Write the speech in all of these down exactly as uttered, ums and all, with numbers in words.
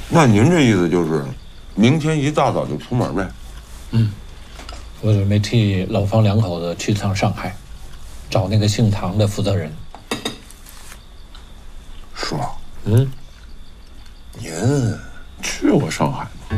那您这意思就是，明天一大早就出门呗？ 嗯，我准备替老方两口子去趟上海，找那个姓唐的负责人。 叔， 嗯， 您去过上海吗？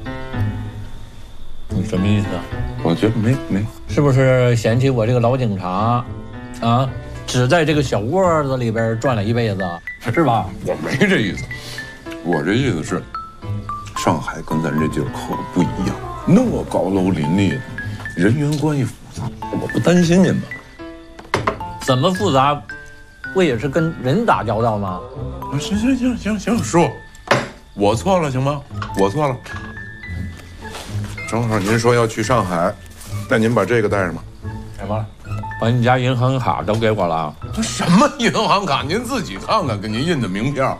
你什么意思啊？ 我觉得没没。 是不是嫌弃我这个老警察，啊，只在这个小窝子里边转了一辈子，是吧？ 我没这意思，我这意思是，上海跟咱这地儿可不一样，那么高楼林立的，人员关系复杂，我不担心您吗？ 怎么复杂？不也是跟人打交道吗？ 行行行行行，师傅，我错了行吗？我错了。正好您说要去上海，那您把这个带上吧。 什么？把你家银行卡都给我了？ 这什么银行卡？您自己看看，给您印的名片。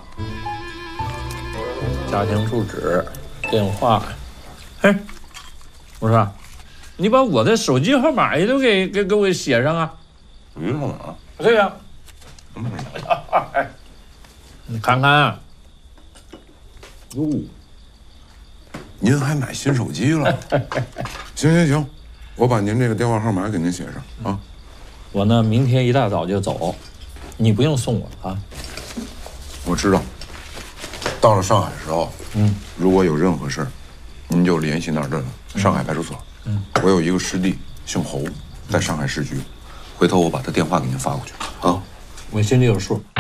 家庭住址、电话。哎，我说，你把我的手机号码也都给给给我写上啊！ 手机号码？ 对呀。嗯。你看看。 哟。您还买新手机了？行行行，我把您这个电话号码给您写上啊。 我呢，明天一大早就走，你不用送我啊。 我知道。到了上海时候， 嗯， 如果有任何事儿，您就联系那儿的上海派出所。嗯，我有一个师弟姓侯，在上海市局，回头我把他电话给您发过去啊。 我心里有数。